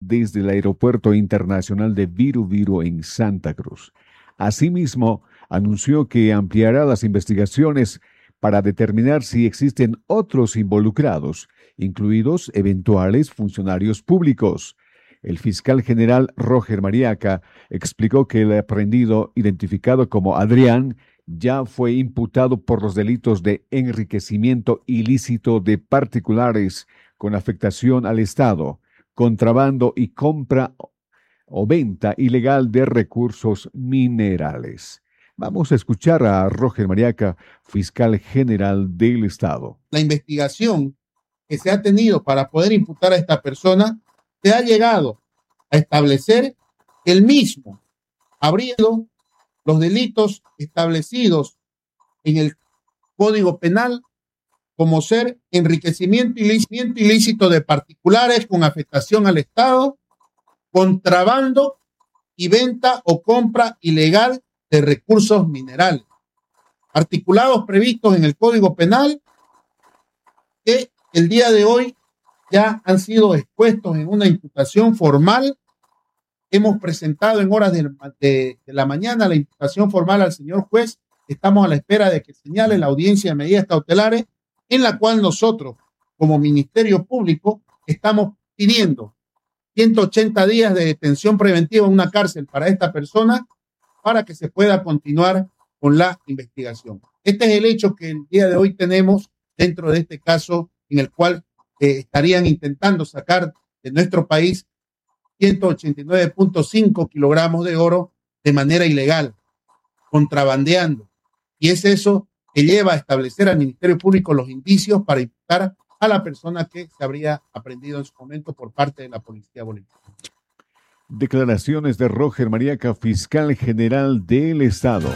desde el Aeropuerto Internacional de Viru en Santa Cruz. Asimismo, anunció que ampliará las investigaciones para determinar si existen otros involucrados, incluidos eventuales funcionarios públicos. El fiscal general Roger Mariaca explicó que el aprehendido, identificado como Adrián, ya fue imputado por los delitos de enriquecimiento ilícito de particulares con afectación al Estado, contrabando y compra o venta ilegal de recursos minerales. Vamos a escuchar a Roger Mariaca, fiscal general del Estado. La investigación que se ha tenido para poder imputar a esta persona se ha llegado a establecer que el mismo habría los delitos establecidos en el Código Penal como ser enriquecimiento ilícito de particulares con afectación al Estado, contrabando y venta o compra ilegal de recursos minerales. Articulados previstos en el Código Penal que el día de hoy ya han sido expuestos en una imputación formal. Hemos presentado en horas de la mañana la imputación formal al señor juez. Estamos a la espera de que señale la audiencia de medidas cautelares, en la cual nosotros, como Ministerio Público, estamos pidiendo 180 días de detención preventiva en una cárcel para esta persona para que se pueda continuar con la investigación. Este es el hecho que el día de hoy tenemos dentro de este caso en el cual estarían intentando sacar de nuestro país 189.5 kilogramos de oro de manera ilegal, contrabandeando. Y es eso que lleva a establecer al Ministerio Público los indicios para imputar a la persona que se habría aprehendido en su momento por parte de la Policía Boliviana. Declaraciones de Roger Mariaca, fiscal general del Estado.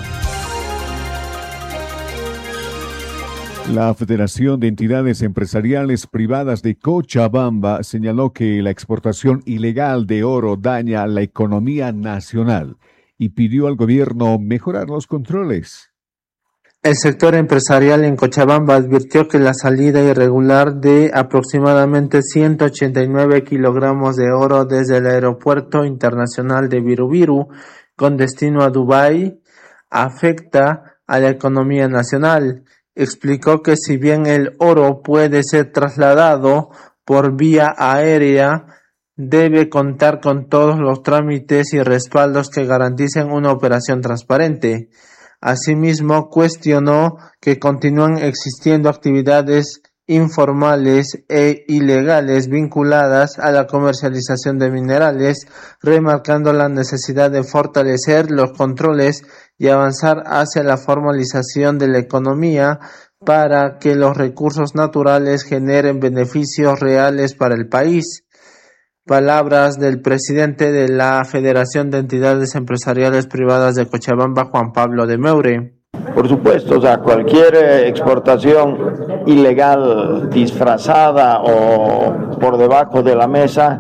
La Federación de Entidades Empresariales Privadas de Cochabamba señaló que la exportación ilegal de oro daña la economía nacional y pidió al gobierno mejorar los controles. El sector empresarial en Cochabamba advirtió que la salida irregular de aproximadamente 189 kilogramos de oro desde el Aeropuerto Internacional de Viru con destino a Dubái afecta a la economía nacional. Explicó que si bien el oro puede ser trasladado por vía aérea, debe contar con todos los trámites y respaldos que garanticen una operación transparente. Asimismo, cuestionó que continúan existiendo actividades informales e ilegales vinculadas a la comercialización de minerales, remarcando la necesidad de fortalecer los controles y avanzar hacia la formalización de la economía para que los recursos naturales generen beneficios reales para el país. Palabras del presidente de la Federación de Entidades Empresariales Privadas de Cochabamba, Juan Pablo de Meure. Por supuesto, cualquier exportación ilegal, disfrazada o por debajo de la mesa,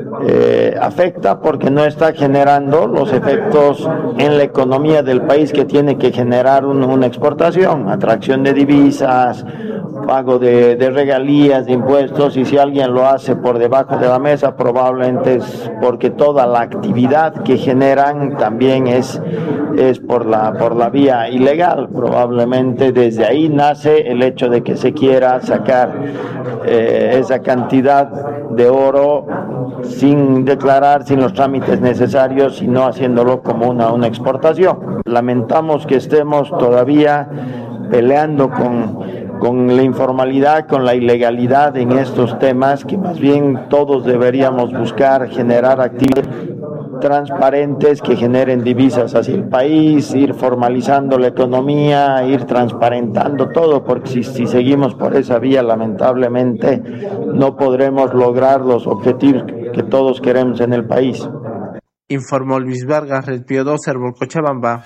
afecta porque no está generando los efectos en la economía del país que tiene que generar una exportación, atracción de divisas, pago de regalías, de impuestos, y si alguien lo hace por debajo de la mesa, probablemente es porque toda la actividad que generan también es por la vía ilegal. Probablemente desde ahí nace el hecho de que se quiera sacar esa cantidad de oro sin declarar, sin los trámites necesarios y no haciéndolo como una exportación. Lamentamos que estemos todavía peleando con la informalidad, con la ilegalidad en estos temas, que más bien todos deberíamos buscar generar actividades transparentes que generen divisas hacia el país, ir formalizando la economía, ir transparentando todo, porque si seguimos por esa vía, lamentablemente no podremos lograr los objetivos que todos queremos en el país. Informó Luis Vargas, Red Pío 2, Herbol, Cochabamba.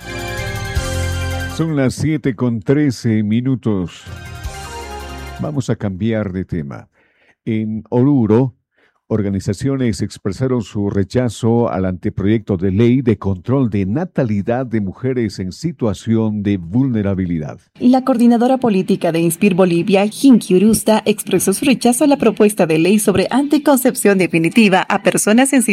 Son las 7:13. Vamos a cambiar de tema. En Oruro, organizaciones expresaron su rechazo al anteproyecto de ley de control de natalidad de mujeres en situación de vulnerabilidad. La coordinadora política de Inspir Bolivia, Jinky Urusta, expresó su rechazo a la propuesta de ley sobre anticoncepción definitiva a personas en